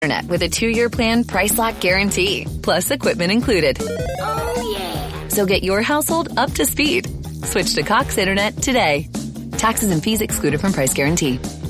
Internet with a 2-year plan price lock guarantee, plus equipment included. Oh, yeah. So get your household up to speed. Switch to Cox Internet today. Taxes and fees excluded from price guarantee.